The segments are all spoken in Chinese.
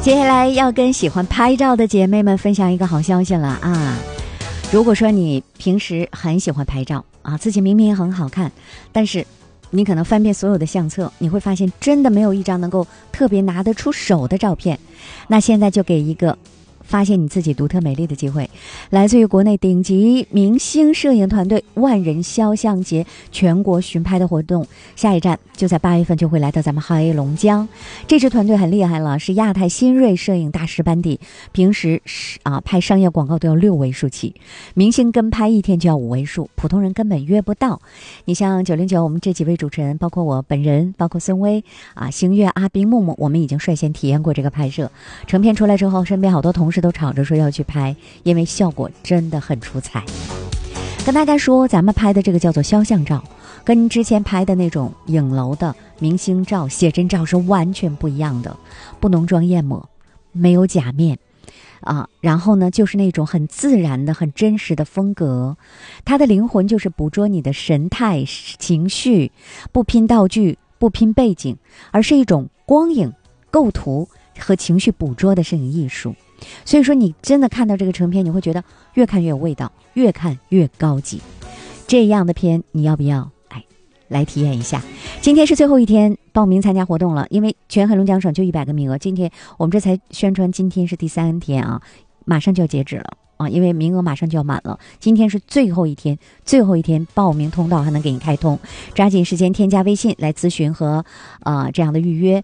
接下来要跟喜欢拍照的姐妹们分享一个好消息了啊！如果说你平时很喜欢拍照啊，自己明明也很好看，但是你可能翻遍所有的相册，你会发现真的没有一张能够特别拿得出手的照片。那现在就给一个发现你自己独特美丽的机会，来自于国内顶级明星摄影团队万人肖像节全国巡拍的活动，下一站就在8月份就会来到咱们黑龙江。这支团队很厉害了，是亚太新锐摄影大师班底，平时拍商业广告都要6位数起，明星跟拍一天就要5位数，普通人根本约不到。你像909我们这几位主持人，包括我本人，包括孙薇星月、阿冰、木木，我们已经率先体验过这个拍摄。成片出来之后，身边好多同事都吵着说要去拍，因为效果真的很出彩。跟大家说，咱们拍的这个叫做肖像照，跟之前拍的那种影楼的明星照、写真照是完全不一样的，不浓妆艳抹，没有假面然后呢就是那种很自然的很真实的风格。它的灵魂就是捕捉你的神态情绪，不拼道具，不拼背景，而是一种光影构图和情绪捕捉的摄影艺术。所以说你真的看到这个成片，你会觉得越看越有味道，越看越高级。这样的片你要不要来体验一下？今天是最后一天报名参加活动了，因为全黑龙江省就100个名额，今天我们这才宣传今天是第3天马上就要截止了因为名额马上就要满了，今天是最后一天报名通道还能给你开通，抓紧时间添加微信来咨询和这样的预约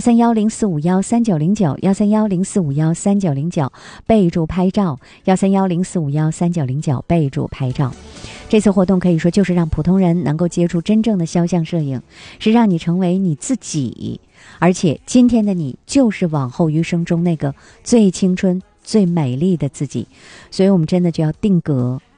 13104513909，13104513909，备注拍照，13104513909，备注拍照。这次活动可以说就是让普通人能够接触真正的肖像摄影，是让你成为你自己，而且今天的你就是往后余生中那个最青春最美丽的自己。所以我们真的就要定格